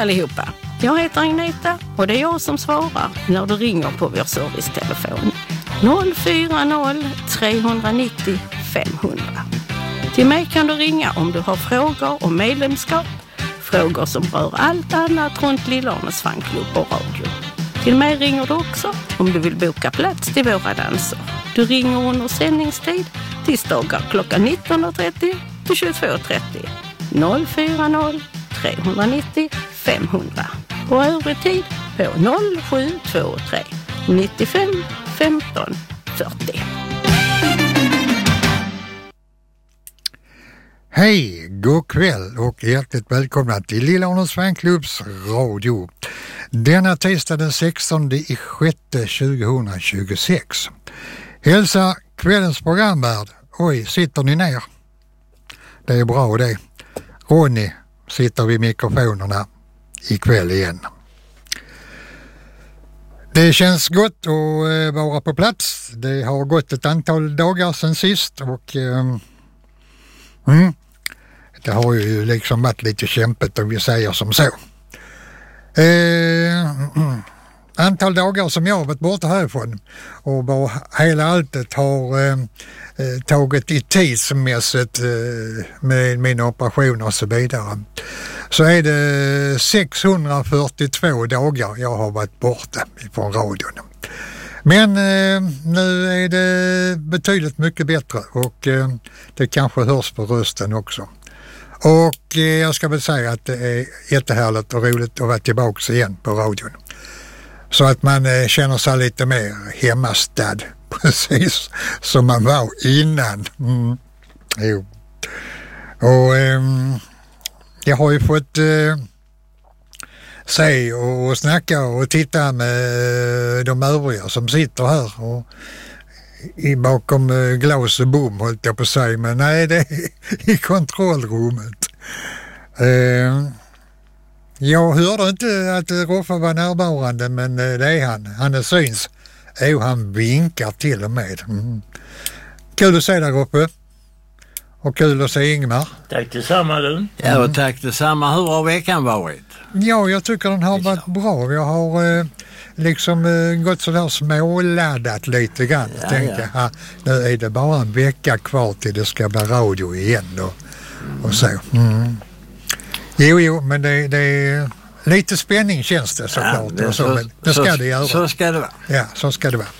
allihopa, jag heter Agneta och det är jag som svarar när du ringer på vår servicetelefon 040 390 500. Till mig kan du ringa om du har frågor om medlemskap, frågor som rör allt annat runt Lillörnes fanklubb och radio. Till mig ringer du också om du vill boka plats till våra danser. Du ringer under sändningstid tisdagar klockan 19.30 till 22.30 040 390 500 och övrig tid på 0723 95 15 40. Hej, god kväll och hjärtligt välkomna till Lillörnes fanklubbs radio. Denna tisdag den 16/6/2026. Hälsa kvällens programvärd. Oj, sitter ni ner? Det är bra det. Ronny sitter vid mikrofonerna ikväll igen. Det känns gott att vara på plats. Det har gått ett antal dagar sedan sist och det har ju liksom varit lite kämpigt om vi säger som så. Antal dagar som jag har varit borta härifrån och vad hela alltet har tagit i tidsmässigt med mina operationer och så vidare, så är det 642 dagar jag har varit borta från radion. Men nu är det betydligt mycket bättre och det kanske hörs på rösten också. Och jag ska väl säga att det är jättehärligt och roligt att vara tillbaka igen på radion. Så att man känner sig lite mer hemmastad, precis som man var innan. Jo. Och jag har ju fått se och snacka och titta med de övriga som sitter här och bakom glas och bom, höll jag på att säga, men nej, det är i kontrollrummet. Jag hörde inte att Roffa var närvarande, men det är han. Han är syns. Han vinkar till och med. Kul att se dig, Roffa. Och kul att se Ingmar. Tack detsamma du. Ja, och tack detsamma. Hur har veckan varit? Ja, jag tycker den har varit bra. Jag har liksom gått sådär småladdat lite grann. Ja, tänkte, nu är det bara en vecka kvar till det ska bli radio igen då. Och så. Jo, men det är lite spänning känns det såklart. Ja, men det ska det göra. Så ska det vara. Ja, så ska det vara.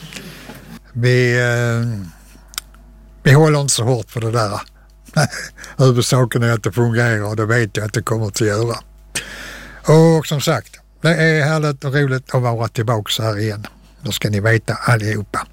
Vi håller inte så hårt för det där. Huvudsaken är att det fungerar och det vet jag att det kommer att göra. Och som sagt, det är härligt och roligt att vara tillbaka här igen. Då ska ni veta allihopa.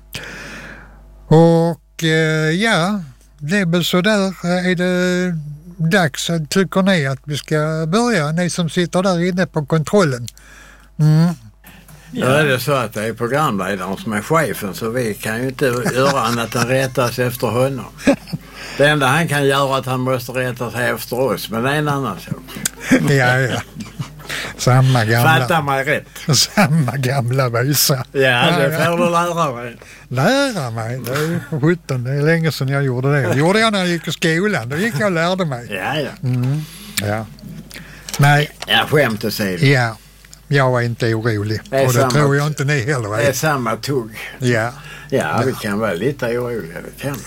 Och ja, det är väl så där. Är det dags, tycker ni, att vi ska börja? Ni som sitter där inne på kontrollen. Ja, är det så att det är programledaren som är chefen, så vi kan ju inte göra annat än rätta sig efter honom. Det enda han kan göra är att han måste rätta sig efter oss, men det är en annan sak. Ja. Samma gamla. Fattar mig rätt. Samma gamla visa. Ja, det får du lära mig. Lära mig? Det är 17, det är länge sedan jag gjorde det. Det gjorde jag när jag gick i skolan. Då gick jag och lärde mig. Ja. Ja. Nej. Ja, skämt att säga. Ja. Jag är inte orolig. Det och det tror jag inte ni heller är. Det är samma tugg. Ja. Ja, vi kan vara lite oroliga, det kan vi.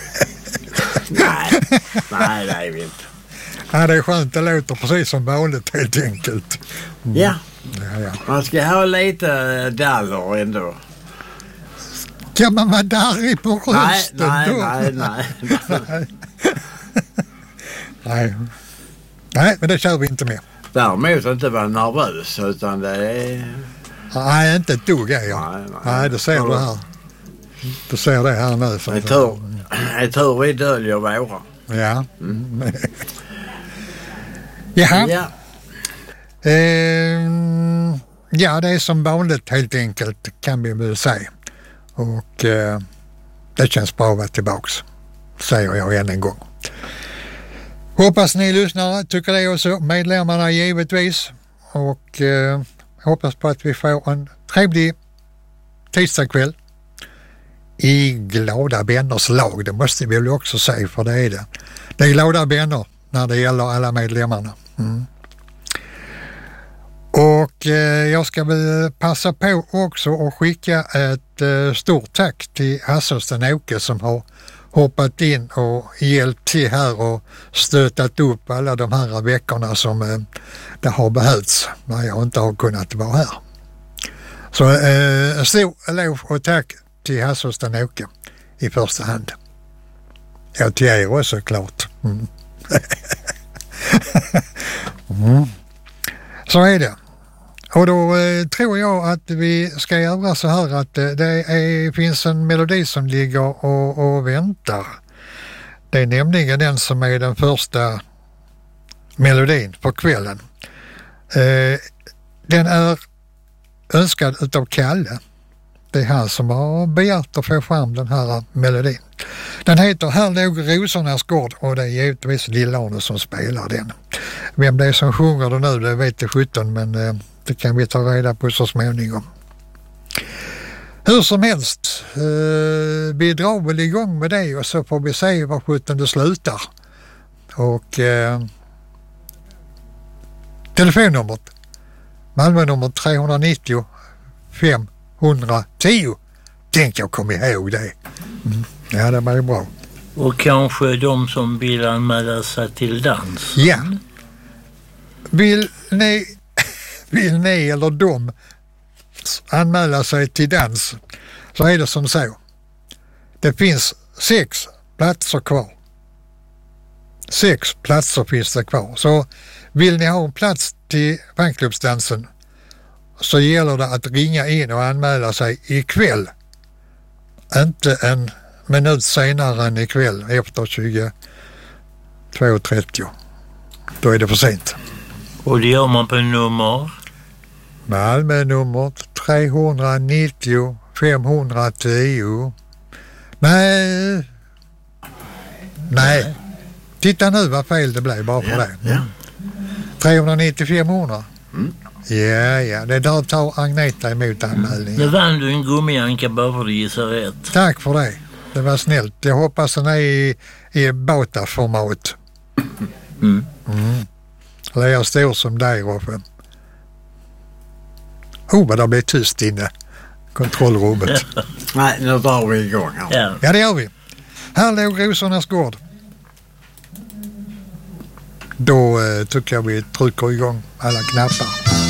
Nej, det är vi inte. Ja, det är skönt. Det låter precis som vanligt, helt enkelt. Ja. Ja. Man ska ha lite daller ändå. Kan man vara darrig på rösten då? Nej, men det kör vi inte med. Däremot inte vara nervös, utan det är... Nej, inte ett dugg är jag. Nej, det ser du här. Du ser det här nu. Jag tror vi döljer våra. Ja. Jaha. Ja. Ja, det är som vanligt helt enkelt, kan vi väl säga. Och det känns bra att vara tillbaks, säger jag än en gång. Hoppas ni lyssnare tycker det också, medlemmarna givetvis. Och hoppas på att vi får en trevlig tisdagskväll i glada vänners lag. Det måste vi väl också säga, för det är det. Det är glada vänner när det gäller alla medlemmarna. Och jag ska väl passa på också att skicka ett stort tack till Hasse och Sten-Åke som har hoppat in och hjälpt till här och stöttat upp alla de här veckorna som det har behövts när jag inte har kunnat vara här. Så stor eloge och tack till Hasse och Sten-Åke i första hand. Ja, till er också klart. Mm. Så är det. Och då tror jag att vi ska göra så här att finns en melodi som ligger och väntar. Det är nämligen den som är den första melodin på kvällen. Den är önskad utav Kalle. Det är han som har begärt att få fram den här melodin. Den heter Här låg rosornas gård och det är givetvis Lill-Arne som spelar den. Vem det är som sjunger den nu, det vet jag 17, men det kan vi ta reda på så småningom. Hur som helst, vi drar väl igång med det och så får vi se var 17 det slutar. Och telefonnumret Malmö-nummer 390 510. Tänk jag kommer ihåg det. Ja, det var ju bra. Och kanske de som vill anmäla sig till dans. Ja. Vill ni eller de anmäla sig till dans så är det som så. Det finns 6 platser kvar. 6 platser finns det kvar. Så vill ni ha en plats till fanklubbsdansen så gäller det att ringa in och anmäla sig ikväll. Inte en minut senare än ikväll efter 22.30. Då är det för sent. Och det gör man på nummer? Malmö-nummer 390 510. Nej. Titta nu vad fel det blev bara för det. Ja. 390 500. Ja, det där tar Agneta emot anmälningen. Nu vann du en gummianka bara för att gissa rätt. Tack för det. Det var snällt. Jag hoppas den är i Bauta-format. Eller jag står som dig, Roffe. Vad det blir tyst inne. Kontrollrummet. Nej, nu drar vi igång här. Ja, det gör vi. Här låg rosornas gård. Då tycker jag vi trycker igång alla knappar.